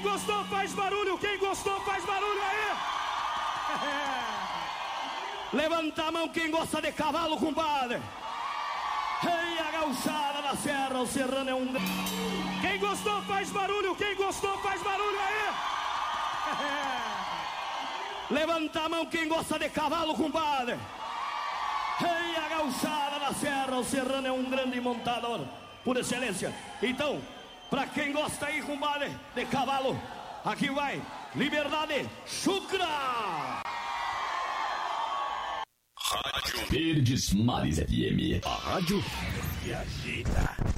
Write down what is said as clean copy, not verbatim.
Quem gostou faz barulho, quem gostou faz barulho aí. Levanta a mão quem gosta de cavalo, compadre. Ei, a gauchada da serra, o serrano é um... Quem gostou faz barulho, quem gostou faz barulho aí. Levanta a mão quem gosta de cavalo, compadre. Ei, a gauchada da serra, o serrano é um grande montador, por excelência. Então, pra quem gosta aí, compadre, de cavalo, aqui vai Liberdade Chucra. Rádio Verdes Mares FM, a rádio que agita.